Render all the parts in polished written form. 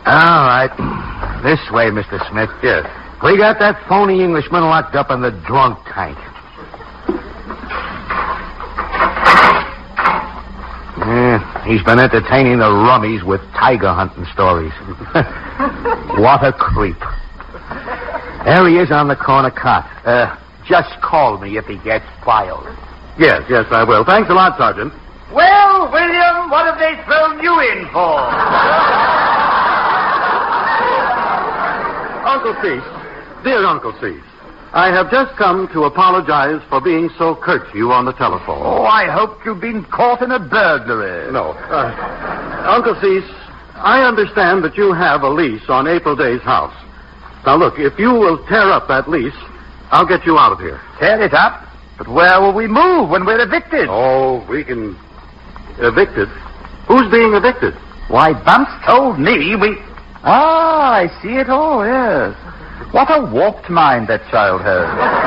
All right. This way, Mr. Smith. Yes. We got that phony Englishman locked up in the drunk tank. Yeah, he's been entertaining the rummies with tiger hunting stories. What a creep. There he is on the corner cot. Just call me if he gets filed. Yes, I will. Thanks a lot, Sergeant. Well, William, what have they thrown you in for? Uncle Cease, dear Uncle Cease, I have just come to apologize for being so curt to you on the telephone. Oh, I hope you've been caught in a burglary. No. Uncle Cease, I understand that you have a lease on April Day's house. Now, look, if you will tear up that lease, I'll get you out of here. Tear it up? But where will we move when we're evicted? Oh, we can... Evicted? Who's being evicted? Why, Bumps told me we... Ah, I see it all, yes. What a warped mind that child has.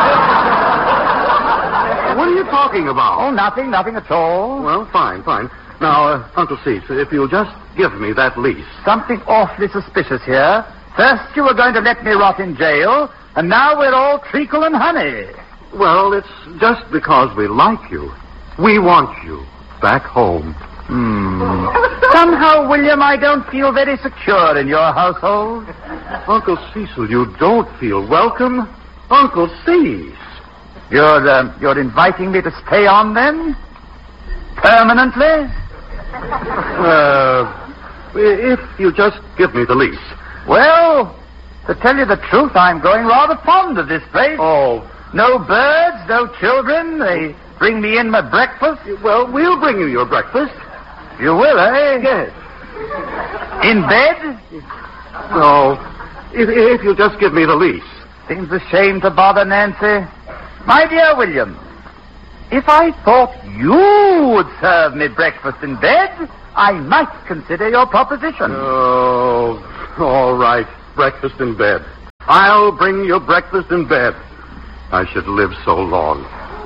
What are you talking about? Oh, nothing at all. Well, fine. Now, Uncle Cease, if you'll just give me that lease. Something awfully suspicious here. First you were going to let me rot in jail, and now we're all treacle and honey. Well, it's just because we like you. We want you back home. Somehow, William, I don't feel very secure in your household. Uncle Cecil, you don't feel welcome? Uncle Cease. You're inviting me to stay on, then? Permanently? If you just give me the lease. Well, to tell you the truth, I'm growing rather fond of this place. Oh. No birds, no children. They bring me in my breakfast. Well, we'll bring you your breakfast. You will, eh? Yes. In bed? No. If you'll just give me the lease. Seems a shame to bother Nancy. My dear William, if I thought you would serve me breakfast in bed, I might consider your proposition. Oh, all right. Breakfast in bed. I'll bring you breakfast in bed. I should live so long.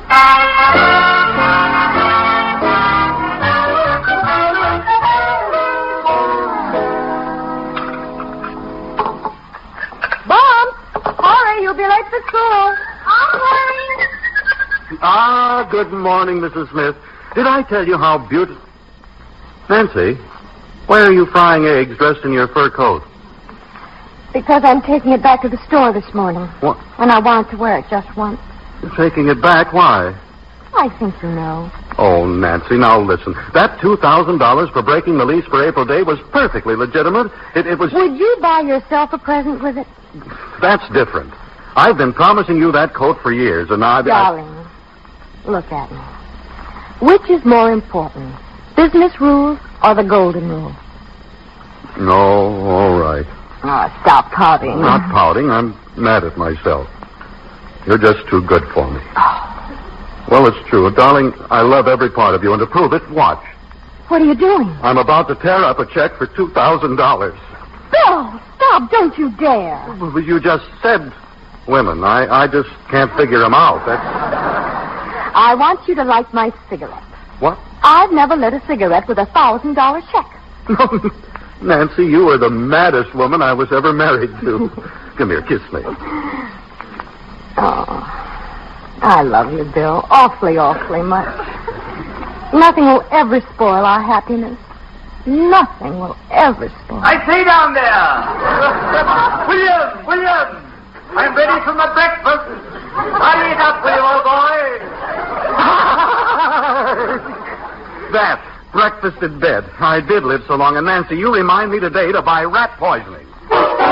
Bob, hurry, you'll be late for school. I'm hurrying. Ah, good morning, Mrs. Smith. Did I tell you how beautiful... Nancy, why are you frying eggs dressed in your fur coat? Because I'm taking it back to the store this morning. What? And I wanted to wear it just once. You're taking it back? Why? I think you know. Oh, Nancy, now listen. That $2,000 for breaking the lease for April Day was perfectly legitimate. It was... Would you buy yourself a present with it? That's different. I've been promising you that coat for years, and Darling, look at me. Which is more important, business rules or the golden rule? No, all right. Oh, stop pouting. Not pouting. I'm mad at myself. You're just too good for me. Well, it's true. Darling, I love every part of you, and to prove it, watch. What are you doing? I'm about to tear up a check for $2,000. Bill, stop. Don't you dare. But you just said women. I just can't figure them out. I want you to light my cigarette. What? I've never lit a cigarette with a $1,000 check. Nancy, you are the maddest woman I was ever married to. Come here, kiss me. Oh, I love you, Bill. Awfully much. Nothing will ever spoil our happiness. Nothing will ever spoil. I say down there. William, I'm ready for my breakfast. Hurry it up, will you, old boy? That. Breakfast in bed. I did live so long, and Nancy, you remind me today to buy rat poisoning.